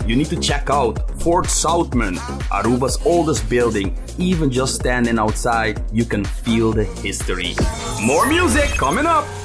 you need to check out Fort Southman, Aruba's oldest building. Even just standing outside, you can feel the history. More music coming up!